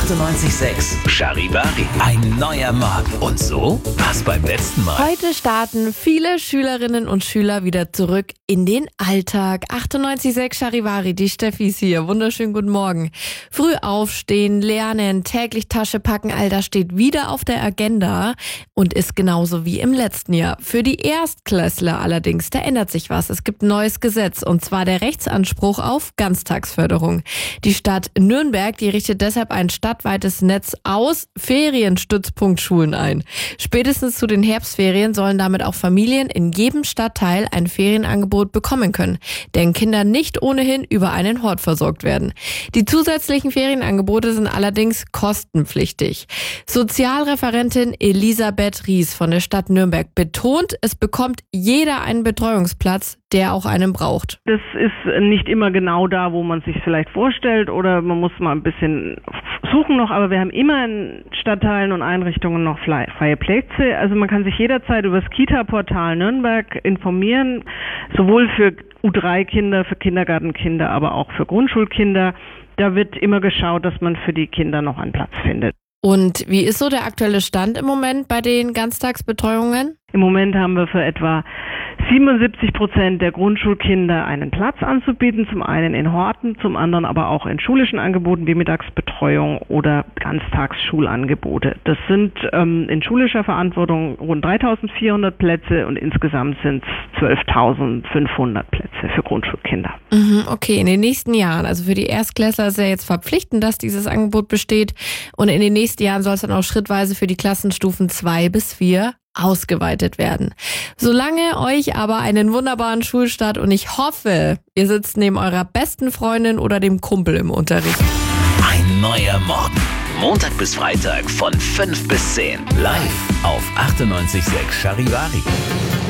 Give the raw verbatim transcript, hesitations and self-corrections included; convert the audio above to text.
achtundneunzig Komma sechs Charivari. Ein neuer Morgen. Und so war's beim letzten Mal. Heute starten viele Schülerinnen und Schüler wieder zurück in den Alltag. achtundneunzig Komma sechs Charivari, die Steffi ist hier. Wunderschönen guten Morgen. Früh aufstehen, lernen, täglich Tasche packen, all das steht wieder auf der Agenda und ist genauso wie im letzten Jahr. Für die Erstklässler allerdings, da ändert sich was. Es gibt ein neues Gesetz und zwar der Rechtsanspruch auf Ganztagsförderung. Die Stadt Nürnberg, die richtet deshalb ein stadtweites Netz aus Ferienstützpunktschulen ein. Spätestens zu den Herbstferien sollen damit auch Familien in jedem Stadtteil ein Ferienangebot bekommen können, denn Kinder nicht ohnehin über einen Hort versorgt werden. Die zusätzlichen Ferienangebote sind allerdings kostenpflichtig. Sozialreferentin Elisabeth Ries von der Stadt Nürnberg betont, es bekommt jeder einen Betreuungsplatz, der auch einen braucht. Das ist nicht immer genau da, wo man sich vielleicht vorstellt, oder man muss mal ein bisschen suchen noch, aber wir haben immer in Stadtteilen und Einrichtungen noch freie Plätze. Also man kann sich jederzeit über das Kita-Portal Nürnberg informieren, sowohl für U drei Kinder, für Kindergartenkinder, aber auch für Grundschulkinder. Da wird immer geschaut, dass man für die Kinder noch einen Platz findet. Und wie ist so der aktuelle Stand im Moment bei den Ganztagsbetreuungen? Im Moment haben wir für etwa siebenundsiebzig Prozent der Grundschulkinder einen Platz anzubieten, zum einen in Horten, zum anderen aber auch in schulischen Angeboten wie Mittagsbetreuung oder Ganztagsschulangebote. Das sind ähm, in schulischer Verantwortung rund dreitausendvierhundert Plätze und insgesamt sind es zwölftausendfünfhundert Plätze für Grundschulkinder. Mhm, okay, in den nächsten Jahren, also für die Erstklässler ist ja jetzt verpflichtend, dass dieses Angebot besteht und in den nächsten Jahren soll es dann auch schrittweise für die Klassenstufen zwei bis vier ausgeweitet werden. Solange euch aber einen wunderbaren Schulstart und ich hoffe, ihr sitzt neben eurer besten Freundin oder dem Kumpel im Unterricht. Ein neuer Morgen. Montag bis Freitag von fünf bis zehn. Live auf achtundneunzig Komma sechs Charivari.